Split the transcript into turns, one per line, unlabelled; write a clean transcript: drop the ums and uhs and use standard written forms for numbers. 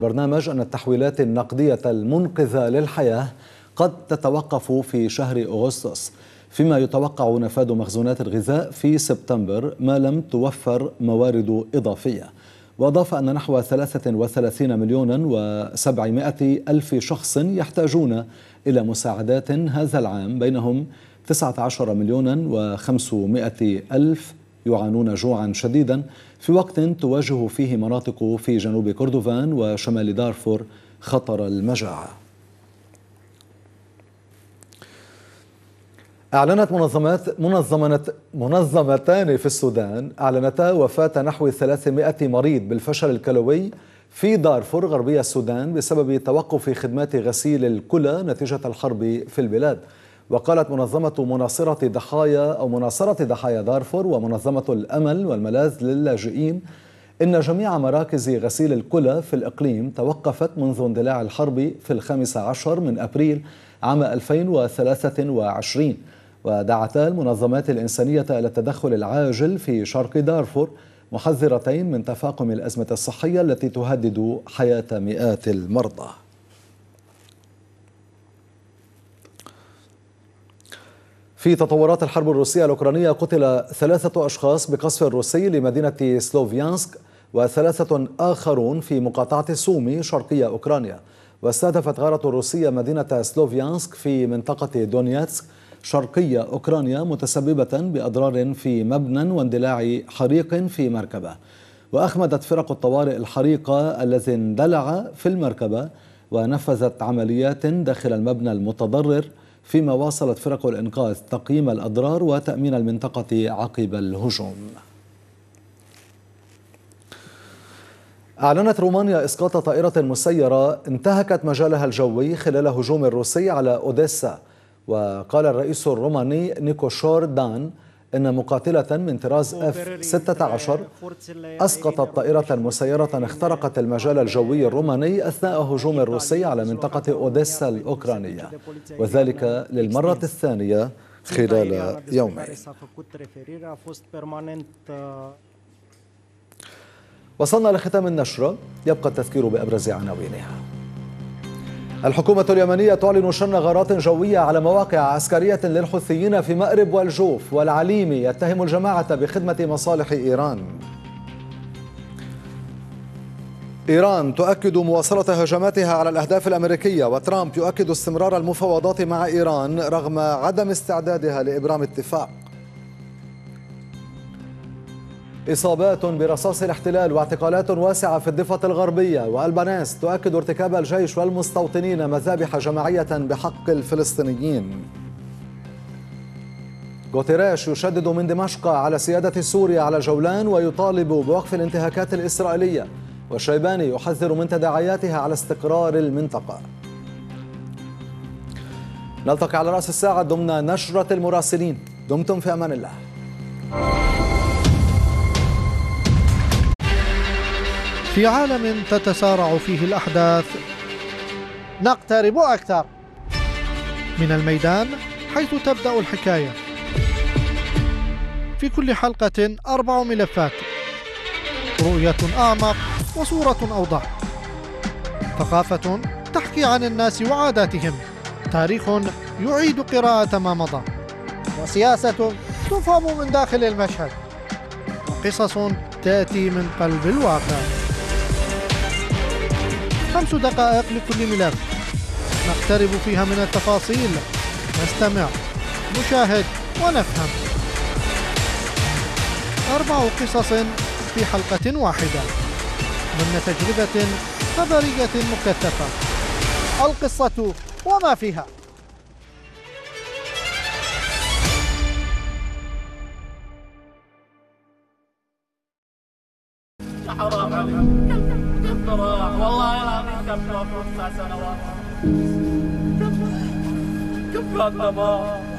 برنامج أن التحويلات النقدية المنقذة للحياة قد تتوقف في شهر أغسطس، فيما يتوقع نفاذ مخزونات الغذاء في سبتمبر ما لم توفر موارد إضافية. وأضاف أن نحو 33 مليون و700 ألف شخص يحتاجون إلى مساعدات هذا العام، بينهم 19 مليون و500 ألف يعانون جوعا شديدا، في وقت تواجه فيه مناطق في جنوب كردفان وشمال دارفور خطر المجاعة. أعلنت منظمتان في السودان أعلنتا وفاة نحو 300 مريض بالفشل الكلوي في دارفور غربي السودان بسبب توقف خدمات غسيل الكلى نتيجة الحرب في البلاد. وقالت منظمة مناصرة ضحايا دارفور ومنظمة الأمل والملاذ للاجئين إن جميع مراكز غسيل الكلى في الإقليم توقفت منذ اندلاع الحرب في 15 من أبريل عام 2023. ودعتا المنظمات الإنسانية إلى التدخل العاجل في شرق دارفور، محذرتين من تفاقم الأزمة الصحية التي تهدد حياة مئات المرضى. في تطورات الحرب الروسية الأوكرانية، قتل 3 أشخاص بقصف روسي لمدينة سلوفيانسك و3 آخرون في مقاطعة سومي شرقية أوكرانيا. واستهدفت غارة روسية مدينة سلوفيانسك في منطقة دونيتسك شرقية أوكرانيا، متسببة بأضرار في مبنى واندلاع حريق في مركبة. وأخمدت فرق الطوارئ الحريق الذي اندلع في المركبة ونفذت عمليات داخل المبنى المتضرر، فيما واصلت فرق الإنقاذ تقييم الأضرار وتأمين المنطقة عقب الهجوم. أعلنت رومانيا إسقاط طائرة مسيرة انتهكت مجالها الجوي خلال هجوم روسي على أوديسا. وقال الرئيس الروماني نيكوشور دان إن مقاتلة من طراز F-16 أسقطت طائرة مسيرة اخترقت المجال الجوي الروماني أثناء هجوم الروسي على منطقة أوديسا الأوكرانية، وذلك للمرة الثانية خلال يومين. وصلنا لختام النشرة، يبقى التذكير بأبرز عناوينها. الحكومة اليمنية تعلن شن غارات جوية على مواقع عسكرية للحوثيين في مأرب والجوف، والعليمي يتهم الجماعة بخدمة مصالح إيران. إيران تؤكد مواصلة هجماتها على الأهداف الأمريكية، وترامب يؤكد استمرار المفاوضات مع إيران رغم عدم استعدادها لإبرام اتفاق. إصابات برصاص الاحتلال واعتقالات واسعة في الضفة الغربية، وألبانيس تؤكد ارتكاب الجيش والمستوطنين مذابح جماعية بحق الفلسطينيين. غوتيريش يشدد من دمشق على سيادة سوريا على جولان ويطالب بوقف الانتهاكات الإسرائيلية، والشيباني يحذر من تداعياتها على استقرار المنطقة. نلتقي على رأس الساعة ضمن نشرة المراسلين. دمتم في أمان الله.
في عالم تتسارع فيه الأحداث نقترب أكثر من الميدان حيث تبدأ الحكاية. في كل حلقة 4 ملفات، رؤية أعمق وصورة أوضح، ثقافة تحكي عن الناس وعاداتهم، تاريخ يعيد قراءة ما مضى، وسياسة تفهم من داخل المشهد، وقصص تأتي من قلب الواقع. 5 دقائق لكل ملف نقترب فيها من التفاصيل، نستمع، نشاهد ونفهم. 4 قصص في حلقة واحدة ضمن تجربة خبرية مكثفة. القصة وما فيها.
حرام عليك، كم راح والله العظيم، كم توفى 9 سنوات، كم فات.